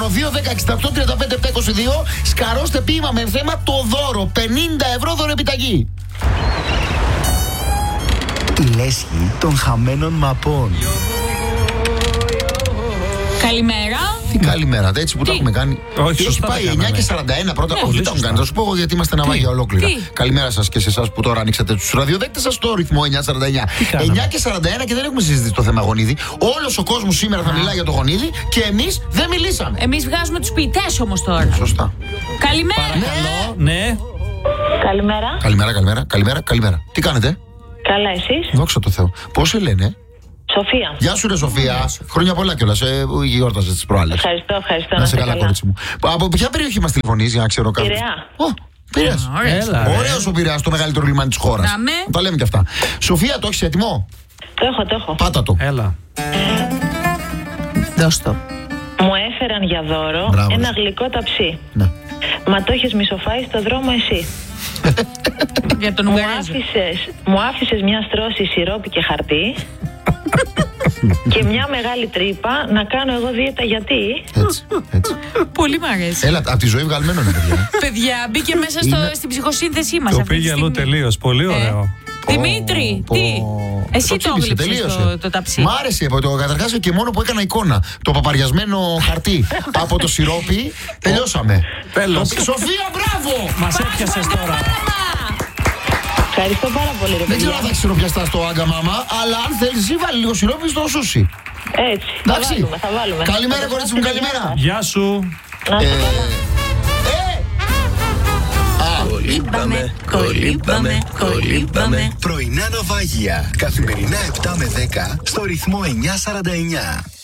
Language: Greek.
2-10-68-35-22. Σκαρώστε ποίημα με θέμα το δώρο. 50 ευρώ δωρεπιταγή. Η λέσχη των χαμένων μαπών. Καλημέρα. Τι καλημέρα, έτσι που το έχουμε κάνει. Όχι, έχει πάει 9:41 πρώτα. Όχι, δεν το έχουν κάνει. Θα σου πω εγώ γιατί είμαστε ναυάγια ολόκληρα. Καλημέρα σας και σε εσάς που τώρα ανοίξατε τους ραδιοδέκτες σας στο ρυθμό 9:49. 9:41 και δεν έχουμε συζητήσει το θέμα γονίδι. Όλος ο κόσμος σήμερα θα μιλάει για το γονίδι και εμείς δεν μιλήσαμε. Εμείς βγάζουμε τους ποιητές όμως τώρα. Σωστά. Καλημέρα. Παρακαλώ, ναι. Καλημέρα. Τι κάνετε? Καλά, εσείς? Δόξα τω Θεώ. Πώς σε λένε? Σοφία. Γεια σου, ρε Σοφία. Χρόνια πολλά κιόλας. Γιόρταζες τις προάλλες. Ευχαριστώ. Να σε καλά, κορίτσι μου. Από ποια περιοχή μας τηλεφωνείς, για να ξέρω κάτι? Πειραιάς. Ωραίος ο Πειραιάς, το μεγαλύτερο λιμάνι της χώρας. Τα λέμε κι αυτά. Σοφία, το έχεις έτοιμο? Το έχω. Πάτα το. Έλα. Δώσ' το. Μου έφεραν για δώρο ένα γλυκό ταψί. Ναι. Μα το έχεις μισοφάει στο δρόμο εσύ. Για τον Ουγγαρέζο. Μου άφησες μια στρώση σιρόπι και χαρτί και μια μεγάλη τρύπα να κάνω εγώ δίαιτα γιατί. Έτσι. Πολύ μ' αρέσει. Έλα, από τη ζωή βγαλμένο είναι, παιδιά. Παιδιά, μπήκε μέσα στην ψυχοσύνθεσή μας. Το πήγε αλλού τελείως. Πολύ ωραίο. Δημήτρη, τι? Εσύ το έγλειψες το ταψί. Μ' άρεσε καταρχάς και μόνο που έκανα εικόνα. Το παπαριασμένο χαρτί από το σιρόπι. Τελειώσαμε. Τέλος. Σοφία, μπράβο! Μας έπιασες τώρα. Ευχαριστώ πάρα πολύ, ρε Δεν ξέρω παιδιά. αν θα ξηροπιαστά στο Άγκα Μάμα, αλλά αν θέλεις εσύ βάλει λίγο σιρόπι στο σούσι. Έτσι, Εντάξει. θα βάλουμε. Καλημέρα, κορίτσι μου, καλημέρα. Γεια σου. Κολύμπαμε. Πρωινά ναυάγια. Καθημερινά 7 με 10 στο ρυθμό 9:49.